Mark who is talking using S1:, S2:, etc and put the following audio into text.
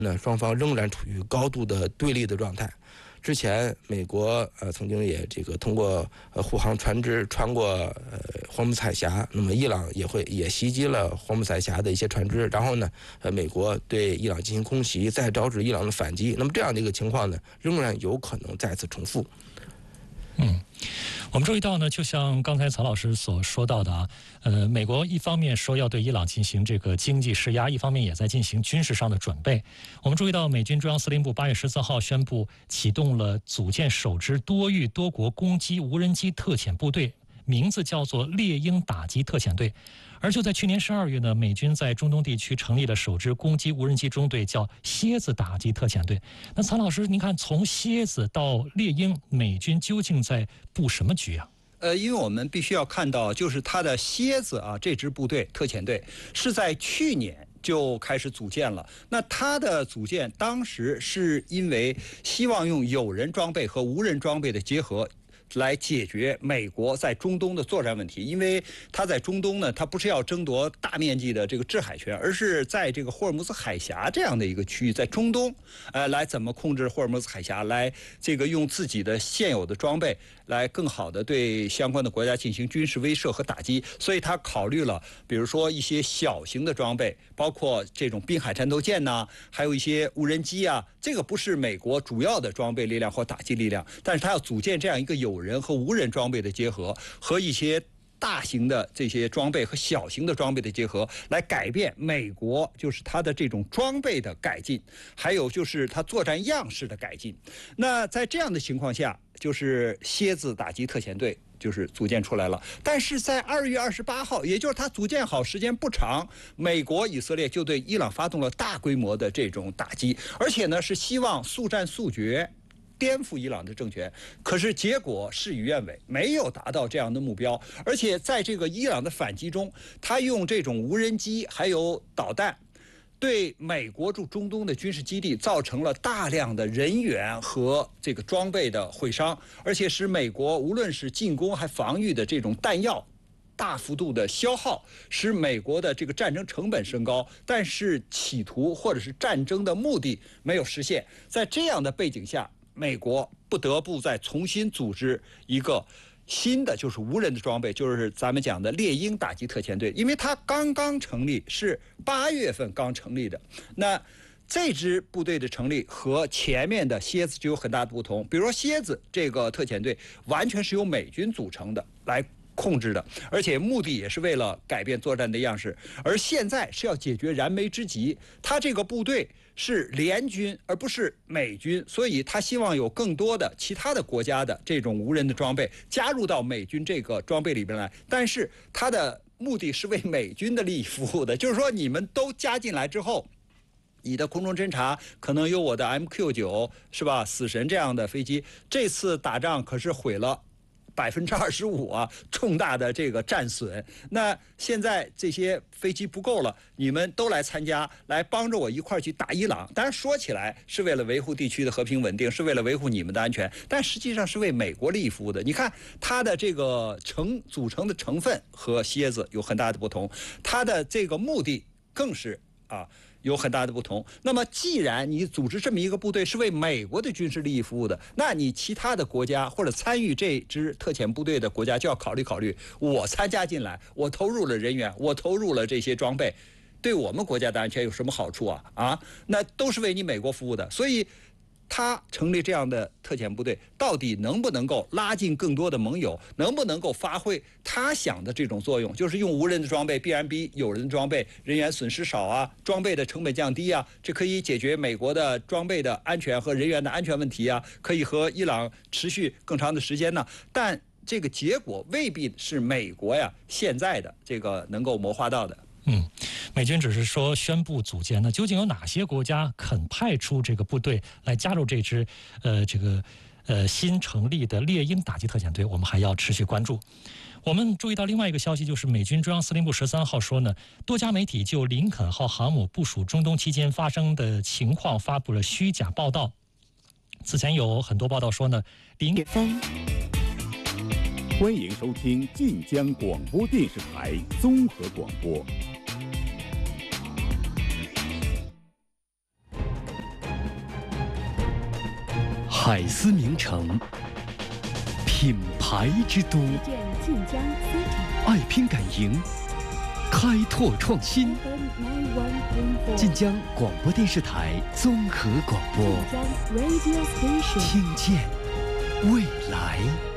S1: 那双方仍然处于高度的对立的状态。之前美国曾经也通过护航船只穿过霍姆斯海峡，那么伊朗也袭击了霍姆斯海峡的一些船只，然后呢美国对伊朗进行空袭，再招致伊朗的反击，那么这样的一个情况呢仍然有可能再次重复。
S2: 我们注意到呢，就像刚才曹老师所说到的美国一方面说要对伊朗进行这个经济施压，一方面也在进行军事上的准备。我们注意到，美军中央司令部8月14号宣布启动了组建首支多域多国攻击无人机特遣部队，名字叫做猎鹰打击特遣队。而就在去年12月呢，美军在中东地区成立了首支攻击无人机中队，叫蝎子打击特遣队。那曹老师，您看从蝎子到猎鹰，美军究竟在布什么局啊？
S3: 因为我们必须要看到，就是它的蝎子啊，这支部队特遣队是在去年就开始组建了。那它的组建当时是因为希望用有人装备和无人装备的结合，来解决美国在中东的作战问题。因为它在中东呢，它不是要争夺大面积的这个制海权，而是在这个霍尔木兹海峡这样的一个区域，在中东，来怎么控制霍尔木兹海峡，来用自己的现有的装备来更好的对相关的国家进行军事威慑和打击。所以他考虑了，比如说一些小型的装备，包括这种滨海战斗舰呐，还有一些无人机啊，这个不是美国主要的装备力量或打击力量，但是他要组建这样一个有人和无人装备的结合，和一些大型的这些装备和小型的装备的结合，来改变美国就是它的这种装备的改进，还有就是它作战样式的改进。那在这样的情况下，就是蝎子打击特遣队就是组建出来了。但是在2月28号，也就是它组建好时间不长，美国、以色列就对伊朗发动了大规模的这种打击，而且呢是希望速战速决，颠覆伊朗的政权。可是结果事与愿违，没有达到这样的目标。而且在这个伊朗的反击中，他用这种无人机还有导弹，对美国驻中东的军事基地造成了大量的人员和这个装备的毁伤，而且使美国无论是进攻还防御的这种弹药大幅度的消耗，使美国的这个战争成本升高，但是企图或者是战争的目的没有实现。在这样的背景下，美国不得不再重新组织一个新的就是无人的装备，就是咱们讲的猎鹰打击特遣队，因为它刚刚成立，是8月份刚成立的。那这支部队的成立和前面的蝎子就有很大的不同。比如说蝎子这个特遣队完全是由美军组成的来控制的，而且目的也是为了改变作战的样式。而现在是要解决燃眉之急，它这个部队是联军而不是美军，所以他希望有更多的其他的国家的这种无人的装备加入到美军这个装备里边来，但是他的目的是为美军的利益服务的，就是说你们都加进来之后，你的空中侦察可能有我的 MQ9是吧，死神这样的飞机，这次打仗可是毁了25%啊，重大的这个战损。那现在这些飞机不够了，你们都来参加，来帮着我一块儿去打伊朗。当然说起来是为了维护地区的和平稳定，是为了维护你们的安全，但实际上是为美国利益服务的。你看它的这个组成的成分和蝎子有很大的不同，它的这个目的更是有很大的不同。那么既然你组织这么一个部队是为美国的军事利益服务的，那你其他的国家或者参与这支特遣部队的国家就要考虑考虑，我参加进来，我投入了人员，我投入了这些装备，对我们国家的安全有什么好处啊？那都是为你美国服务的。所以他成立这样的特遣部队，到底能不能够拉近更多的盟友，能不能够发挥他想的这种作用，就是用无人的装备必然比有人的装备人员损失少啊，装备的成本降低啊，这可以解决美国的装备的安全和人员的安全问题啊，可以和伊朗持续更长的时间呢。但这个结果未必是美国现在的这个能够谋划到的。
S2: 美军只是说宣布组建，那究竟有哪些国家肯派出这个部队来加入这支新成立的猎鹰打击特遣队，我们还要持续关注。我们注意到另外一个消息，就是美军中央司令部13号说呢，多家媒体就林肯号航母部署中东期间发生的情况发布了虚假报道。此前有很多报道说呢，
S4: 欢迎收听晋江广播电视台综合广播。
S5: 海思名城，品牌之都，爱拼敢赢，开拓创新。晋江广播电视台综合广播，听见未来。